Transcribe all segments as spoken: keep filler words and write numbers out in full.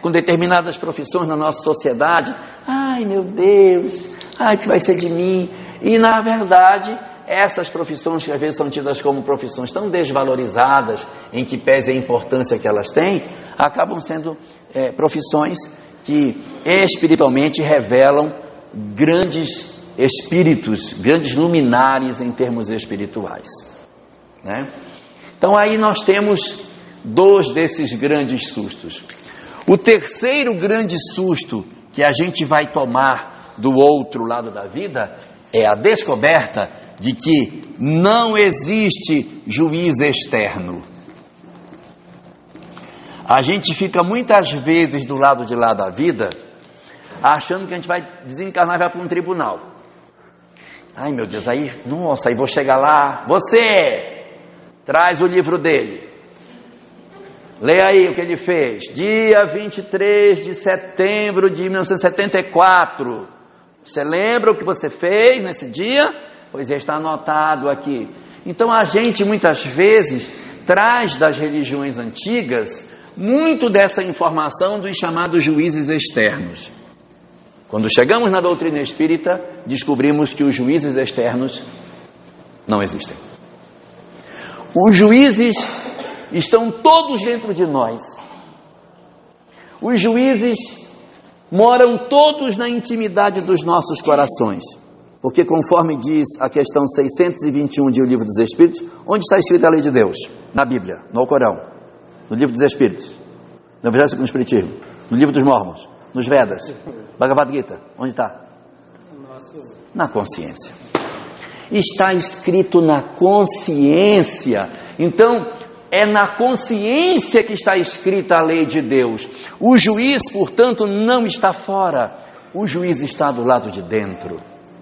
com determinadas profissões na nossa sociedade. Ai, meu Deus, ai, o que vai ser de mim? E, na verdade, essas profissões que às vezes são tidas como profissões tão desvalorizadas, em que pese a importância que elas têm, acabam sendo é, profissões que espiritualmente revelam grandes espíritos, grandes luminares em termos espirituais, né? Então aí nós temos dois desses grandes sustos. O terceiro grande susto que a gente vai tomar do outro lado da vida é a descoberta de que não existe juiz externo. A gente fica muitas vezes do lado de lá da vida, achando que a gente vai desencarnar e vai para um tribunal. Ai, meu Deus, aí, nossa, aí vou chegar lá, você, traz o livro dele. Leia aí o que ele fez. Dia vinte e três de setembro de mil novecentos e setenta e quatro. Você lembra o que você fez nesse dia? Pois é, está anotado aqui. Então a gente muitas vezes traz das religiões antigas muito dessa informação dos chamados juízes externos. Quando chegamos na doutrina espírita, descobrimos que os juízes externos não existem. Os juízes estão todos dentro de nós. Os juízes moram todos na intimidade dos nossos corações. Porque conforme diz a questão seiscentos e vinte e um de O Livro dos Espíritos, onde está escrita a lei de Deus? Na Bíblia, no Alcorão, no Livro dos Espíritos, no Evangelho segundo o Espiritismo, no Livro dos Mormons, nos Vedas, Bhagavad Gita, onde está? Na consciência. Está escrito na consciência. Então, é na consciência que está escrita a lei de Deus. O juiz, portanto, não está fora. O juiz está do lado de dentro.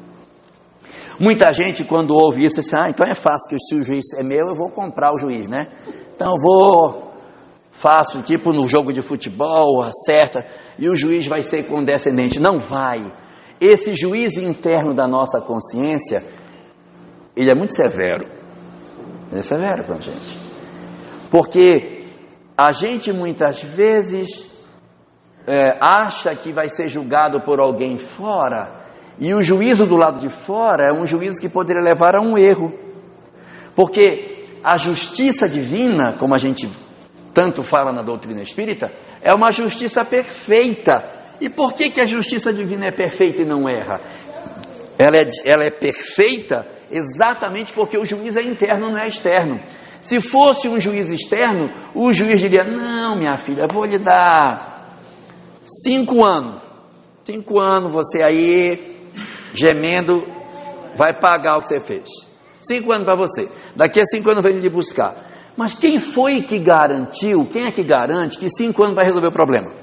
Muita gente, quando ouve isso, diz, ah, então é fácil, que se o juiz é meu, eu vou comprar o juiz, né? Então eu vou, faço tipo no jogo de futebol, acerta, e o juiz vai ser condescendente. Não vai. Esse juiz interno da nossa consciência, ele é muito severo. Ele é severo com a gente. Porque a gente muitas vezes é, acha que vai ser julgado por alguém fora, e o juízo do lado de fora é um juízo que poderia levar a um erro. Porque a justiça divina, como a gente tanto fala na doutrina espírita, é uma justiça perfeita. E por que que a justiça divina é perfeita e não erra? Ela é, ela é perfeita exatamente porque o juiz é interno, não é externo. Se fosse um juiz externo, o juiz diria, não, minha filha, vou lhe dar cinco anos. Cinco anos você aí, gemendo, vai pagar o que você fez. Cinco anos para você. Daqui a cinco anos vem lhe buscar. Mas quem foi que garantiu, quem é que garante que cinco anos vai resolver o problema?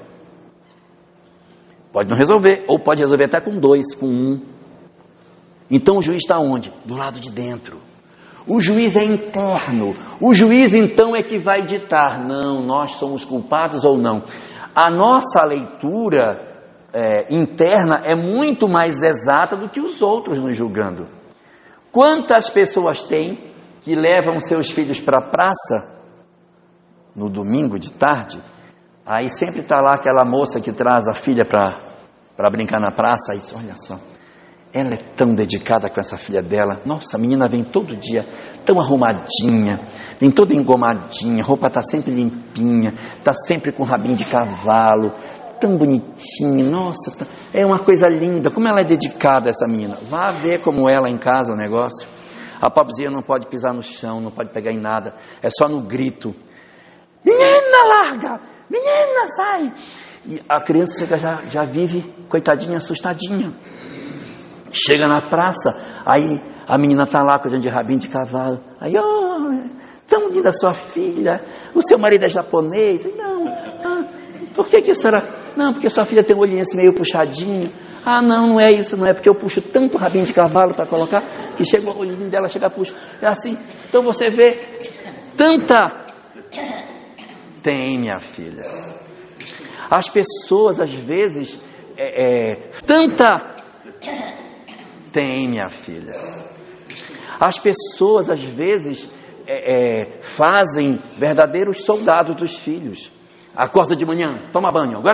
Pode não resolver, ou pode resolver até com dois, com um. Então o juiz está onde? Do lado de dentro. O juiz é interno. O juiz então é que vai ditar, não, nós somos culpados ou não. A nossa leitura é, interna é muito mais exata do que os outros nos julgando. Quantas pessoas tem que levam seus filhos para a praça no domingo de tarde, aí sempre está lá aquela moça que traz a filha para para brincar na praça, aí diz, olha só, ela é tão dedicada com essa filha dela, nossa, a menina vem todo dia tão arrumadinha, vem toda engomadinha, a roupa está sempre limpinha, está sempre com rabinho de cavalo, tão bonitinha, nossa, tá, é uma coisa linda, como ela é dedicada essa menina. Vá ver como ela em casa o negócio. A pobrezinha não pode pisar no chão, não pode pegar em nada, é só no grito, menina larga, menina sai, e a criança chega, já, já vive coitadinha, assustadinha. Chega na praça, aí a menina está lá cuidando de rabinho de cavalo, aí, oh, tão linda sua filha, o seu marido é japonês, não, ah, por que que será? Não, porque sua filha tem um olhinho assim meio puxadinho. Ah, não, não é isso, não é porque eu puxo tanto rabinho de cavalo para colocar, que chega o olhinho dela, chega a puxa, é assim. Então você vê tanta... Tem, minha filha. As pessoas às vezes é, é, tanta... Tem, minha filha. As pessoas às vezes é, é, fazem verdadeiros soldados dos filhos. Acorda de manhã, toma banho, agora